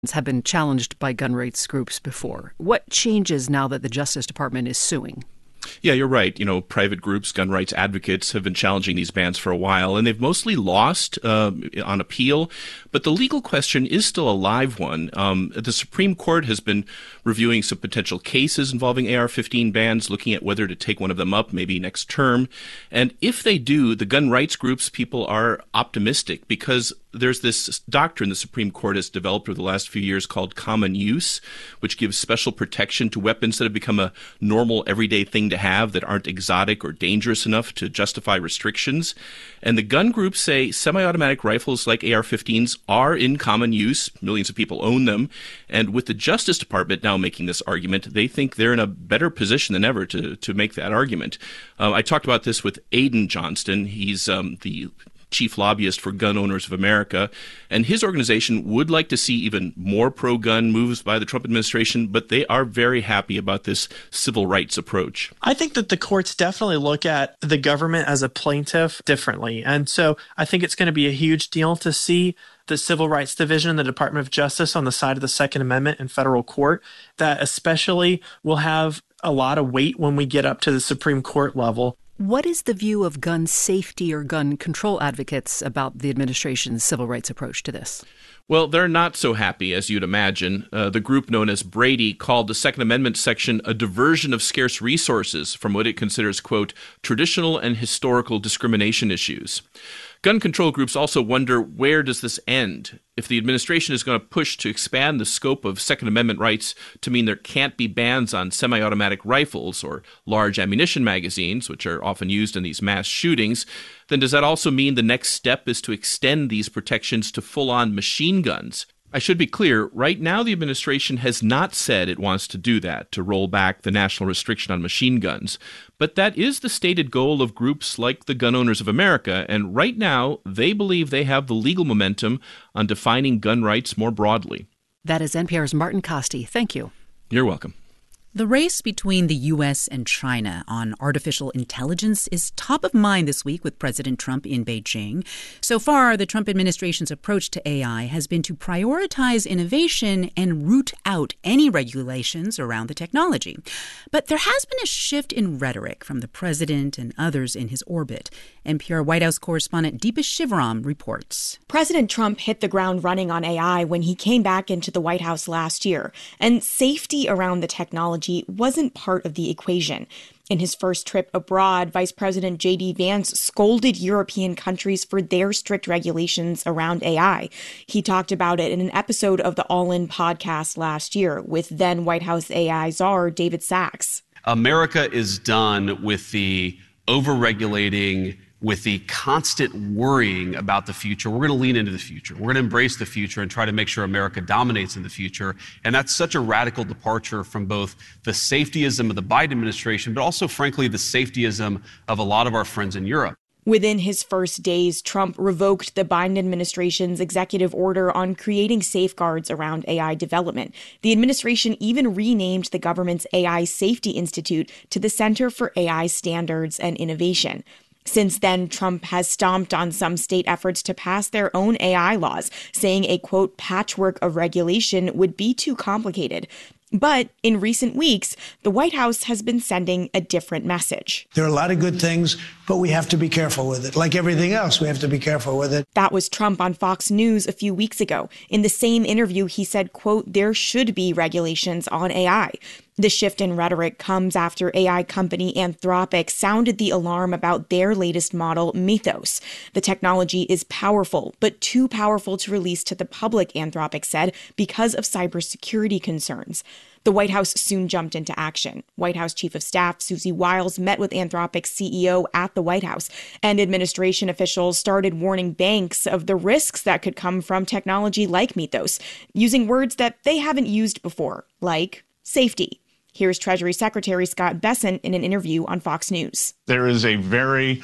have been challenged by gun rights groups before. What changes now that the Justice Department is suing? Yeah, you're right. Private groups, gun rights advocates have been challenging these bans for a while, and they've mostly lost on appeal. But the legal question is still a live one. The Supreme Court has been reviewing some potential cases involving AR-15 bans, looking at whether to take one of them up maybe next term. And if they do, the gun rights groups, people are optimistic because there's this doctrine the Supreme Court has developed over the last few years called common use, which gives special protection to weapons that have become a normal, everyday thing to have that aren't exotic or dangerous enough to justify restrictions. And the gun groups say semi-automatic rifles like AR-15s are in common use. Millions of people own them. And with the Justice Department now making this argument, they think they're in a better position than ever to make that argument. I talked about this with Aidan Johnston. He's the chief lobbyist for Gun Owners of America, and his organization would like to see even more pro-gun moves by the Trump administration, but they are very happy about this civil rights approach. I think that the courts definitely look at the government as a plaintiff differently, and so I think it's going to be a huge deal to see the Civil Rights Division in the Department of Justice on the side of the Second Amendment in federal court. That especially will have a lot of weight when we get up to the Supreme Court level. What is the view of gun safety or gun control advocates about the administration's civil rights approach to this? Well, they're not so happy, as you'd imagine. The group known as Brady called the Second Amendment section a diversion of scarce resources from what it considers, quote, traditional and historical discrimination issues. Gun control groups also wonder, where does this end? If the administration is going to push to expand the scope of Second Amendment rights to mean there can't be bans on semi-automatic rifles or large ammunition magazines, which are often used in these mass shootings, then does that also mean the next step is to extend these protections to full-on machine guns? I should be clear, right now the administration has not said it wants to do that, to roll back the national restriction on machine guns. But that is the stated goal of groups like the Gun Owners of America, and right now they believe they have the legal momentum on defining gun rights more broadly. That is NPR's Martin Kaste. Thank you. You're welcome. The race between the U.S. and China on artificial intelligence is top of mind this week with President Trump in Beijing. So far, the Trump administration's approach to AI has been to prioritize innovation and root out any regulations around the technology. But there has been a shift in rhetoric from the president and others in his orbit. NPR White House correspondent Deepa Shivaram reports. President Trump hit the ground running on AI when he came back into the White House last year, and safety around the technology wasn't part of the equation. In his first trip abroad, Vice President J.D. Vance scolded European countries for their strict regulations around AI. He talked about it in an episode of the All In podcast last year with then White House AI czar David Sacks. America is done with the overregulating, with the constant worrying about the future. We're going to lean into the future. We're going to embrace the future and try to make sure America dominates in the future. And that's such a radical departure from both the safetyism of the Biden administration, but also, frankly, the safetyism of a lot of our friends in Europe. Within his first days, Trump revoked the Biden administration's executive order on creating safeguards around AI development. The administration even renamed the government's AI Safety Institute to the Center for AI Standards and Innovation. Since then, Trump has stomped on some state efforts to pass their own AI laws, saying a, quote, patchwork of regulation would be too complicated. But in recent weeks, the White House has been sending a different message. There are a lot of good things, but we have to be careful with it. Like everything else, we have to be careful with it. That was Trump on Fox News a few weeks ago. In the same interview, he said, quote, there should be regulations on AI. The shift in rhetoric comes after AI company Anthropic sounded the alarm about their latest model, Mythos. The technology is powerful, but too powerful to release to the public, Anthropic said, because of cybersecurity concerns. The White House soon jumped into action. White House Chief of Staff Susie Wiles met with Anthropic's CEO at the White House, and administration officials started warning banks of the risks that could come from technology like Mythos, using words that they haven't used before, like safety. Here's Treasury Secretary Scott Bessent in an interview on Fox News. There is a very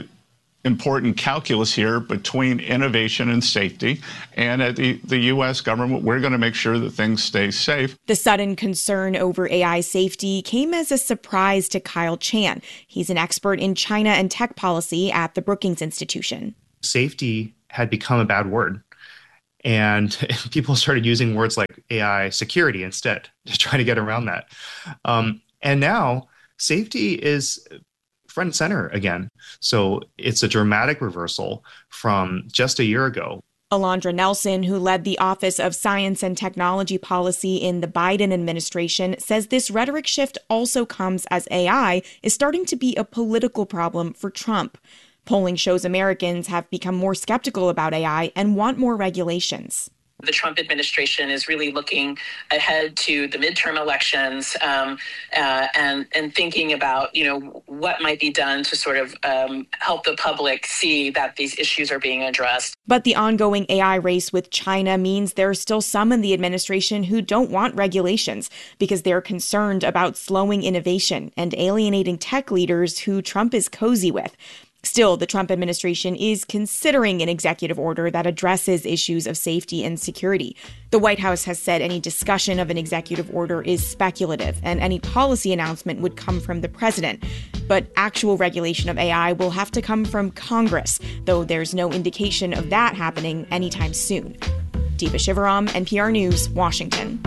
important calculus here between innovation and safety. And at the U.S. government, we're going to make sure that things stay safe. The sudden concern over AI safety came as a surprise to Kyle Chan. He's an expert in China and tech policy at the Brookings Institution. Safety had become a bad word. And people started using words like AI security instead to try to get around that. And now safety is front and center again. So it's a dramatic reversal from just a year ago. Alondra Nelson, who led the Office of Science and Technology Policy in the Biden administration, says this rhetoric shift also comes as AI is starting to be a political problem for Trump. Polling shows Americans have become more skeptical about AI and want more regulations. The Trump administration is really looking ahead to the midterm elections and thinking about, what might be done to sort of help the public see that these issues are being addressed. But the ongoing AI race with China means there are still some in the administration who don't want regulations because they're concerned about slowing innovation and alienating tech leaders who Trump is cozy with. Still, the Trump administration is considering an executive order that addresses issues of safety and security. The White House has said any discussion of an executive order is speculative, and any policy announcement would come from the president. But actual regulation of AI will have to come from Congress, though there's no indication of that happening anytime soon. Deepa Shivaram, NPR News, Washington.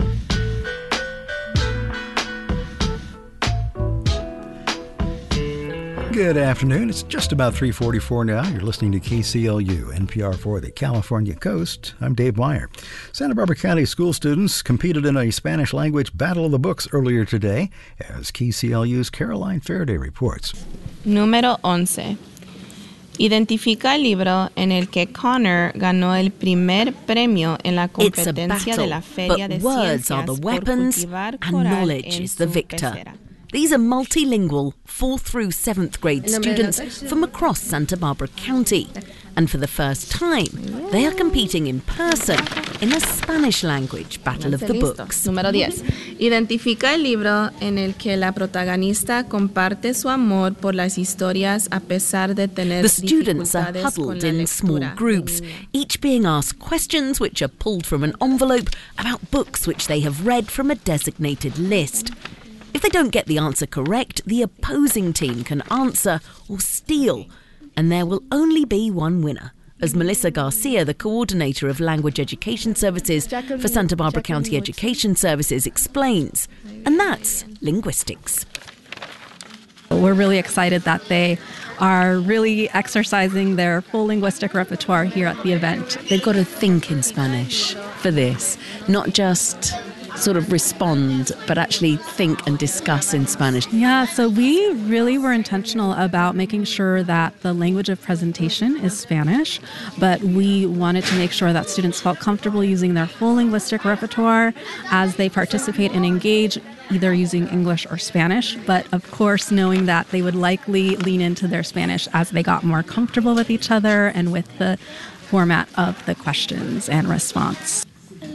Good afternoon. It's just about 3:44 now. You're listening to KCLU, NPR for the California Coast. I'm Dave Meyer. Santa Barbara County school students competed in a Spanish-language Battle of the Books earlier today, as KCLU's Caroline Faraday reports. Número 11. Identifica el libro en el que Connor ganó el primer premio en la competencia de la Feria de Ciencias. But words are the weapons and knowledge is the victor. These are multilingual 4th through 7th grade students from across Santa Barbara County. And for the first time, they are competing in person in a Spanish-language Battle of the Books. Número 10. Identifica el libro en el que la protagonista comparte su amor por las historias a pesar de tener The students are dificultades huddled con la in small lectura. groups, each being asked questions which are pulled from an envelope about books which they have read from a designated list. If they don't get the answer correct, the opposing team can answer or steal, and there will only be one winner, as Melissa Garcia, the coordinator of Language Education Services for Santa Barbara County Education Services, explains, and that's linguistics. We're really excited that they are really exercising their full linguistic repertoire here at the event. They've got to think in Spanish for this, not just sort of respond, but actually think and discuss in Spanish. Yeah, so we really were intentional about making sure that the language of presentation is Spanish, but we wanted to make sure that students felt comfortable using their full linguistic repertoire as they participate and engage, either using English or Spanish, but of course knowing that they would likely lean into their Spanish as they got more comfortable with each other and with the format of the questions and response.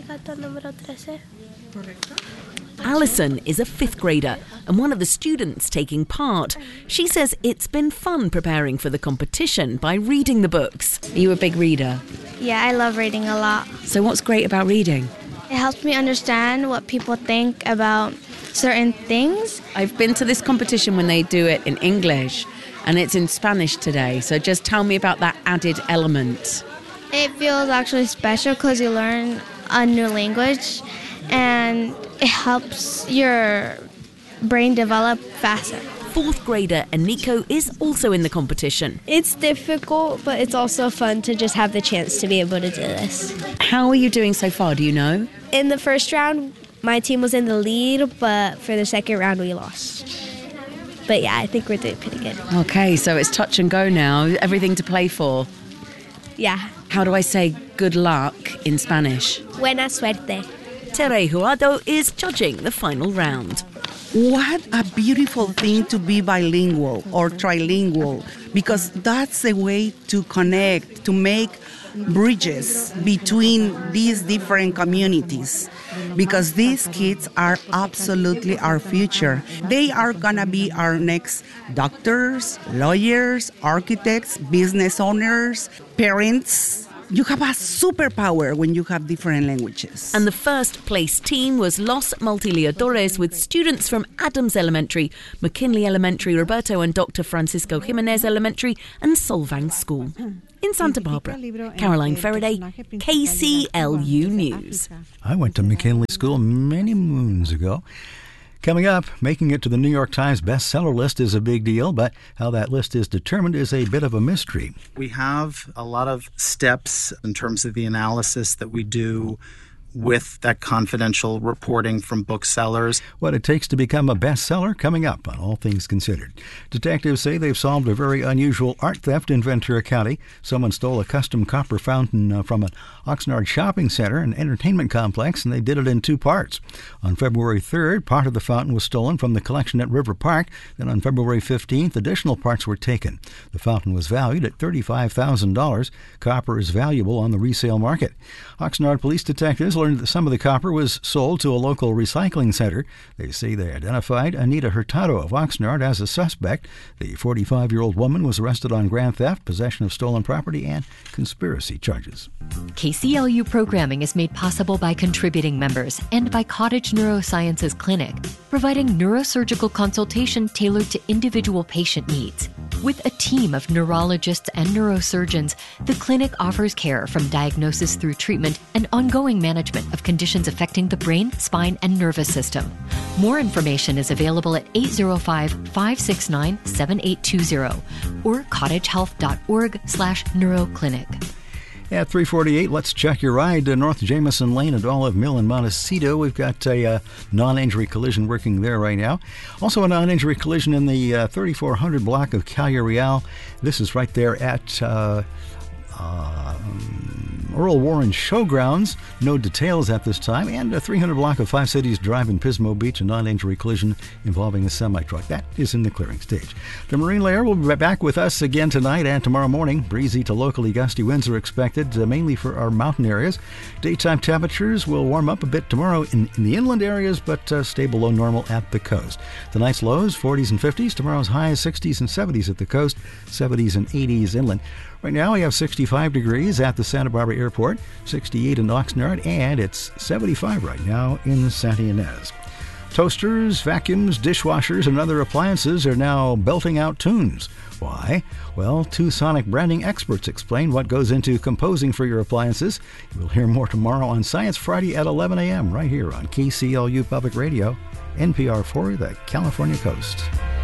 Alison is a 5th grader and one of the students taking part. She says it's been fun preparing for the competition by reading the books. Are you a big reader? Yeah, I love reading a lot. So what's great about reading? It helps me understand what people think about certain things. I've been to this competition when they do it in English, and it's in Spanish today. So just tell me about that added element. It feels actually special because you learn a new language and it helps your brain develop faster. 4th grader Aniko is also in the competition. It's difficult, but it's also fun to just have the chance to be able to do this. How are you doing so far, do you know? In the first round, my team was in the lead, but for the second round, we lost. But yeah, I think we're doing pretty good. Okay, so it's touch and go now. Everything to play for. Yeah. How do I say good luck in Spanish? Buena suerte. Tere Huado is judging the final round. What a beautiful thing to be bilingual or trilingual, because that's a way to connect, to make bridges between these different communities, because these kids are absolutely our future. They are gonna be our next doctors, lawyers, architects, business owners, parents, you have a superpower when you have different languages. And the first place team was Los Multiliadores, with students from Adams Elementary, McKinley Elementary, Roberto and Dr. Francisco Jimenez Elementary, and Solvang School. In Santa Barbara, Caroline Faraday, KCLU News. I went to McKinley School many moons ago. Coming up, making it to the New York Times bestseller list is a big deal, but how that list is determined is a bit of a mystery. We have a lot of steps in terms of the analysis that we do with that confidential reporting from booksellers. What it takes to become a bestseller, coming up on All Things Considered. Detectives say they've solved a very unusual art theft in Ventura County. Someone stole a custom copper fountain from an Oxnard shopping center and entertainment complex, and they did it in two parts. On February 3rd, part of the fountain was stolen from the collection at River Park. Then on February 15th, additional parts were taken. The fountain was valued at $35,000. Copper is valuable on the resale market. Oxnard police detectives learned that some of the copper was sold to a local recycling center. They say they identified Anita Hurtado of Oxnard as a suspect. The 45-year-old woman was arrested on grand theft, possession of stolen property, and conspiracy charges. KCLU programming is made possible by contributing members and by Cottage Neurosciences Clinic, providing neurosurgical consultation tailored to individual patient needs. With a team of neurologists and neurosurgeons, the clinic offers care from diagnosis through treatment and ongoing management of conditions affecting the brain, spine, and nervous system. More information is available at 805-569-7820 or cottagehealth.org/neuroclinic. At 3:48, let's check your ride to North Jameson Lane at Olive Mill in Montecito. We've got a non-injury collision working there right now. Also a non-injury collision in the 3400 block of Calle Real. This is right there at Earl Warren Showgrounds. No details at this time. And a 300 block of Five Cities Drive in Pismo Beach, a non-injury collision involving a semi-truck. That is in the clearing stage. The Marine Layer will be back with us again tonight and tomorrow morning. Breezy to locally gusty winds are expected, mainly for our mountain areas. Daytime temperatures will warm up a bit tomorrow in the inland areas, but stay below normal at the coast. Tonight's lows, 40s and 50s. Tomorrow's highs, 60s and 70s at the coast, 70s and 80s inland. Right now we have 65 degrees at the Santa Barbara Airport, 68 in Oxnard, and it's 75 right now in Santa Ynez. Toasters, vacuums, dishwashers, and other appliances are now belting out tunes. Why? Well, two sonic branding experts explain what goes into composing for your appliances. We'll hear more tomorrow on Science Friday at 11 a.m. right here on KCLU Public Radio, NPR for the California Coast.